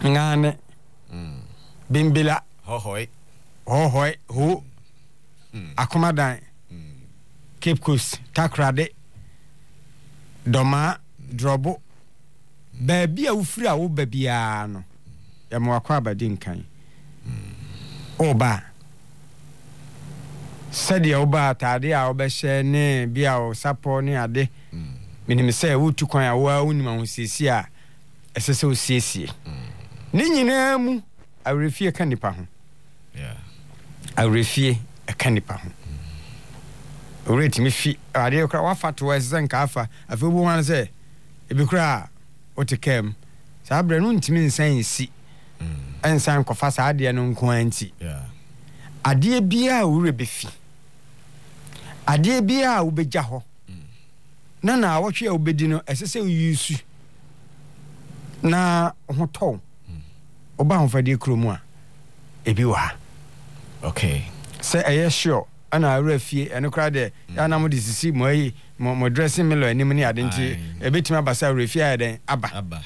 ngane bimbila hohoi ho akomadan Cape Coast Takrade Doma Drobo Baby a ufiri a wo babia no ya mo akwa abadi nkan oba sadi oba tade a obehye ne bia o sapo ne ade minim se wutu kwan a wo unim ahosisi a esese osiesie ne nyina mu awrefie ka nipa ho awrefie ka nipa ho already me fi ade kra wa fato esese nka afa afebu wan se ebi kra otekem sa abre no ntimi nsan si ensan kofa sa ade no nko anti ade bia wo rebefi ade bia wo beja ho na awotwe wo bedi no esese yusu na hoto oba honfade kromu a ebi wa okay say aye sure ana arafie eno kra de ya na mo de sisi mo dressing me lo anim ni ade nti ebetima basa arafie ya den aba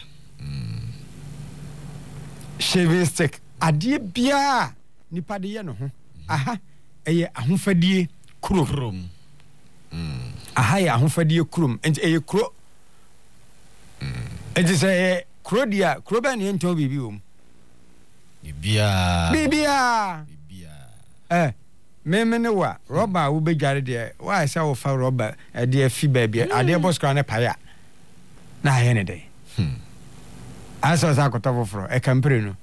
shaving stick ade bia nipa de ye no ho aha eye ahofadie krom aha ya ahofadie krom enti eye kro enti say kro dia kro ba ne nton bibi wom bibia memene wa roba wo bedware de wa sa wo fa roba de afi baabia ade boskra ne paya na aye ne de asa sa kotofo fro e kampre no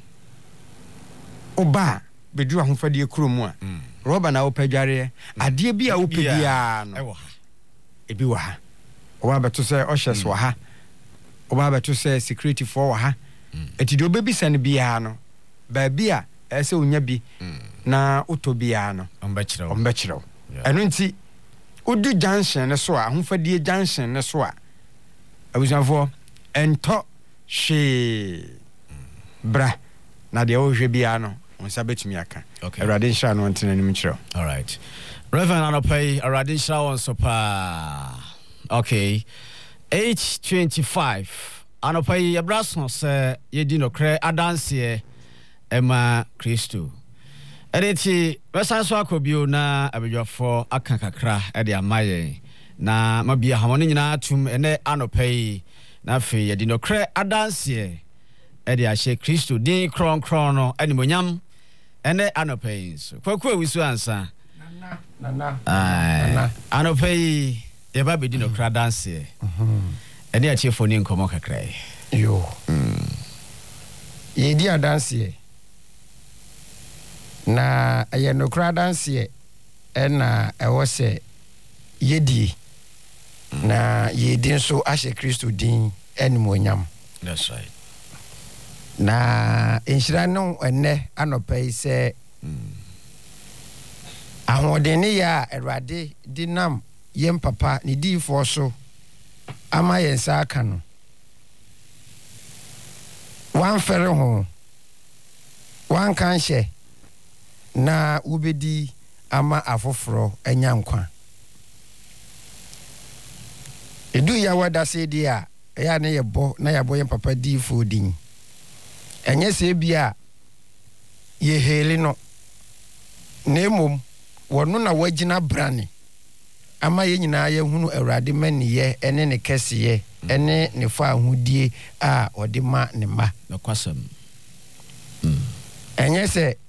oba bedu ahofadie krom a roba na wo pedware ade bia wo pedia no ebi wa ha oba beto se oshes wa ha oba beto se security for wa ha eti de obebisa ne bia no baabia ese onya bi na utobia no ombechiro eno nti udu junction ne so a ahofadie junction ne so a abusafo ento hwe bra na de ohwe bia no onsa betumi aka erade nsha no ntena nim chiro. All right, Reverend Anopai erade nsha won so pa. Okay, 8:25 Anopai yabraso se yedi no kre adanse Emma Christo. Editi wesan so akobio na abedwafo aka kakra e de amaye na mabia hamone nyina atum ene Anopai na fe yedi no kre adanse e de ahye Christo din kron no animonyam ene Anopai so kwaku awisu ansa nana Anopai ye ba bedi no kre adanse ene achefo ni nkomo kakra yo yedi adanse na ayenokra danse na ewose yedi na yedi so ahye Kristo din animonyam. That's right. Na enhira no enne Anopai se ahodene ya Awurade dinam yem papa ne difo so ama yensa aka no wan fere ho wan kanhye na ubedi ama afoforo anya nkwa edu ya wada se dia ya ne yebo na yabo yem papa difo din enye se bia ye hele no nemom wono na wagina brane ama ye nyina ye hunu Awurade maniye ene ne keseye ene ne fa ahudie a ode ma ne ma no kwasam enye se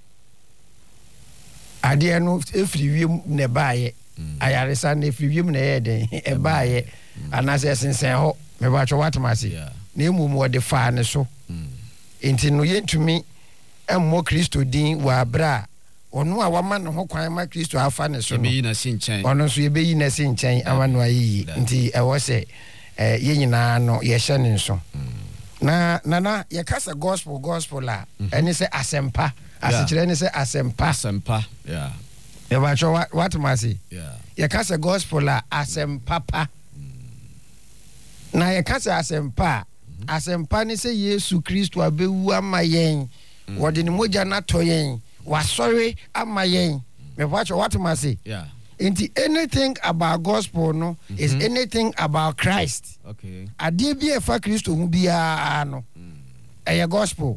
ade no efiri wiem ne baaye ayaresa ne efiri wiem ne ye den e baaye anase sensen ho me ba twa watamase na emum wode fa ne so enti no yentumi emmo Kristo din wa bra ono a wama ne ho kwan ma Kristo afa ne so no yebeyi na sinchen ono so yebeyi na sinchen amano ayi nti ewo se ye nyina no ye hye ne nso na ye kasa gospel la eni se asempa asikyere ni se asempa yeah ye ba cho what masi yeah ye kasa gospel la asempa pa na ye kasa asempa ni se Yesu Kristo abewu ama yen wode ni moja na to yen wasori ama yen me ba cho what masi yeah Inti anything about gospel no is anything about Christ. Okay. Ade bi e fa Kristo hu bia no. Eye gospel.